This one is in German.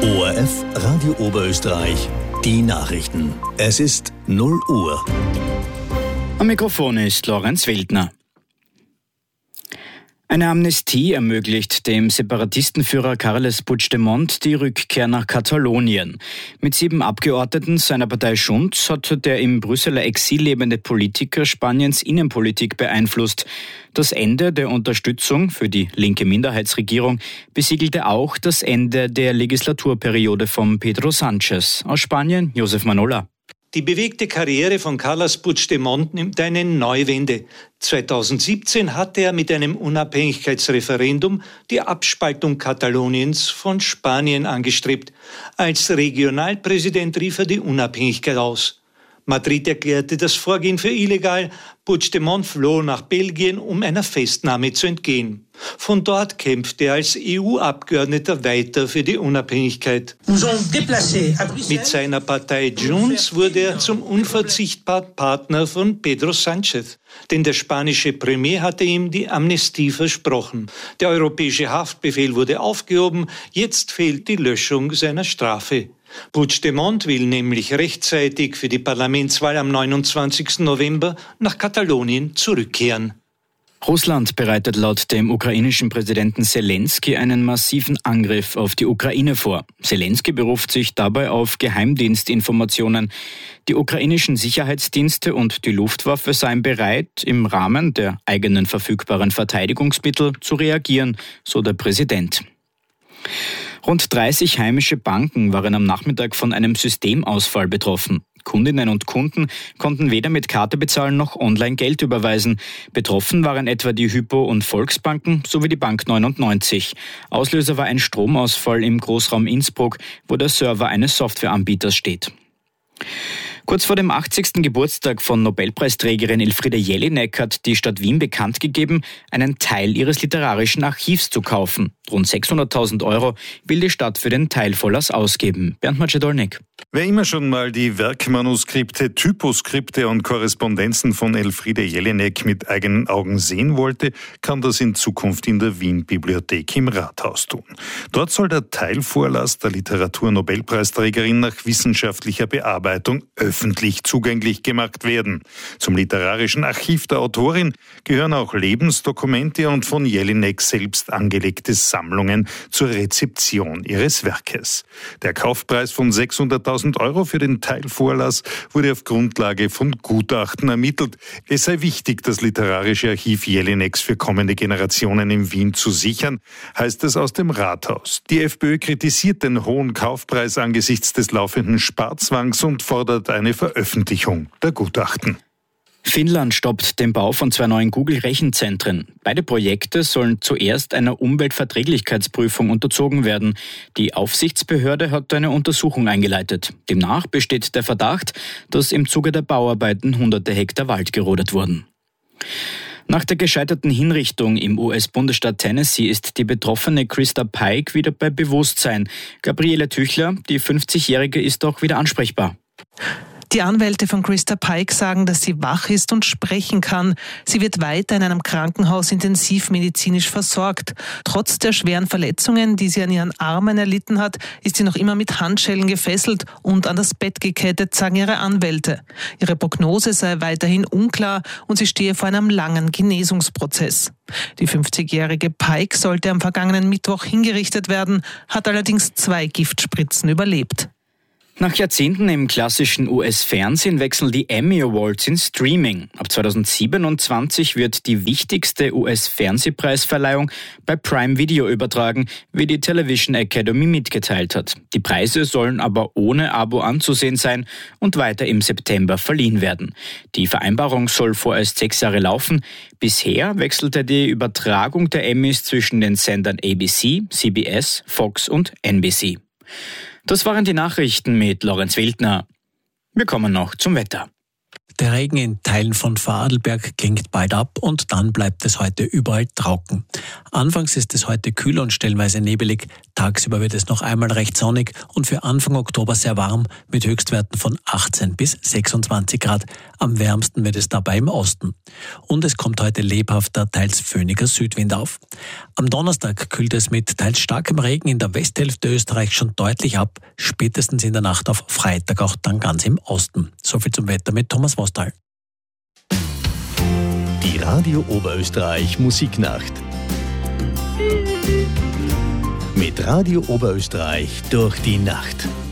ORF Radio Oberösterreich, die Nachrichten. Es ist 0 Uhr. Am Mikrofon ist Lorenz Wildner. Eine Amnestie ermöglicht dem Separatistenführer Carles Puigdemont die Rückkehr nach Katalonien. Mit 7 Abgeordneten seiner Partei Junts hat der im Brüsseler Exil lebende Politiker Spaniens Innenpolitik beeinflusst. Das Ende der Unterstützung für die linke Minderheitsregierung besiegelte auch das Ende der Legislaturperiode von Pedro Sánchez. Aus Spanien, Josef Manola. Die bewegte Karriere von Carles Puigdemont nimmt eine Neuwende. 2017 hatte er mit einem Unabhängigkeitsreferendum die Abspaltung Kataloniens von Spanien angestrebt. Als Regionalpräsident rief er die Unabhängigkeit aus. Madrid erklärte das Vorgehen für illegal. Puigdemont floh nach Belgien, um einer Festnahme zu entgehen. Von dort kämpfte er als EU-Abgeordneter weiter für die Unabhängigkeit. Mit seiner Partei Junts wurde er zum unverzichtbaren Partner von Pedro Sánchez. Denn der spanische Premier hatte ihm die Amnestie versprochen. Der europäische Haftbefehl wurde aufgehoben. Jetzt fehlt die Löschung seiner Strafe. Puigdemont will nämlich rechtzeitig für die Parlamentswahl am 29. November nach Katalonien zurückkehren. Russland bereitet laut dem ukrainischen Präsidenten Selenskyj einen massiven Angriff auf die Ukraine vor. Selenskyj beruft sich dabei auf Geheimdienstinformationen. Die ukrainischen Sicherheitsdienste und die Luftwaffe seien bereit, im Rahmen der eigenen verfügbaren Verteidigungsmittel zu reagieren, so der Präsident. Rund 30 heimische Banken waren am Nachmittag von einem Systemausfall betroffen. Kundinnen und Kunden konnten weder mit Karte bezahlen noch online Geld überweisen. Betroffen waren etwa die Hypo- und Volksbanken sowie die Bank 99. Auslöser war ein Stromausfall im Großraum Innsbruck, wo der Server eines Softwareanbieters steht. Kurz vor dem 80. Geburtstag von Nobelpreisträgerin Elfriede Jelinek hat die Stadt Wien bekannt gegeben, einen Teil ihres literarischen Archivs zu kaufen. Rund 600.000 € will die Stadt für den Teilvorlass ausgeben. Bernd Macedolnik. Wer immer schon mal die Werkmanuskripte, Typoskripte und Korrespondenzen von Elfriede Jelinek mit eigenen Augen sehen wollte, kann das in Zukunft in der Wien-Bibliothek im Rathaus tun. Dort soll der Teilvorlass der Literatur-Nobelpreisträgerin nach wissenschaftlicher Bearbeitung öffentlich zugänglich gemacht werden. Zum literarischen Archiv der Autorin gehören auch Lebensdokumente und von Jelinek selbst angelegte Sammlungen zur Rezeption ihres Werkes. Der Kaufpreis von 600.000 € für den Teilvorlass wurde auf Grundlage von Gutachten ermittelt. Es sei wichtig, das literarische Archiv Jelineks für kommende Generationen in Wien zu sichern, heißt es aus dem Rathaus. Die FPÖ kritisiert den hohen Kaufpreis angesichts des laufenden Sparzwangs und fordert eine Veröffentlichung der Gutachten. Finnland stoppt den Bau von 2 neuen Google-Rechenzentren. Beide Projekte sollen zuerst einer Umweltverträglichkeitsprüfung unterzogen werden. Die Aufsichtsbehörde hat eine Untersuchung eingeleitet. Demnach besteht der Verdacht, dass im Zuge der Bauarbeiten hunderte Hektar Wald gerodet wurden. Nach der gescheiterten Hinrichtung im US-Bundesstaat Tennessee ist die betroffene Christa Pike wieder bei Bewusstsein. Gabriele Tüchler, die 50-Jährige, ist auch wieder ansprechbar. Die Anwälte von Christa Pike sagen, dass sie wach ist und sprechen kann. Sie wird weiter in einem Krankenhaus intensivmedizinisch versorgt. Trotz der schweren Verletzungen, die sie an ihren Armen erlitten hat, ist sie noch immer mit Handschellen gefesselt und an das Bett gekettet, sagen ihre Anwälte. Ihre Prognose sei weiterhin unklar und sie stehe vor einem langen Genesungsprozess. Die 50-jährige Pike sollte am vergangenen Mittwoch hingerichtet werden, hat allerdings 2 Giftspritzen überlebt. Nach Jahrzehnten im klassischen US-Fernsehen wechseln die Emmy Awards in Streaming. Ab 2027 wird die wichtigste US-Fernsehpreisverleihung bei Prime Video übertragen, wie die Television Academy mitgeteilt hat. Die Preise sollen aber ohne Abo anzusehen sein und weiter im September verliehen werden. Die Vereinbarung soll vorerst 6 Jahre laufen. Bisher wechselte die Übertragung der Emmys zwischen den Sendern ABC, CBS, Fox und NBC. Das waren die Nachrichten mit Lorenz Wildner. Wir kommen noch zum Wetter. Der Regen in Teilen von Vorarlberg klingt bald ab und dann bleibt es heute überall trocken. Anfangs ist es heute kühl und stellenweise nebelig. Tagsüber wird es noch einmal recht sonnig und für Anfang Oktober sehr warm mit Höchstwerten von 18 bis 26 Grad. Am wärmsten wird es dabei im Osten. Und es kommt heute lebhafter, teils föhniger Südwind auf. Am Donnerstag kühlt es mit teils starkem Regen in der Westhälfte Österreichs schon deutlich ab, spätestens in der Nacht auf Freitag auch dann ganz im Osten. Soviel zum Wetter mit Thomas Vostal. Die Radio Oberösterreich Musiknacht. Mit Radio Oberösterreich durch die Nacht.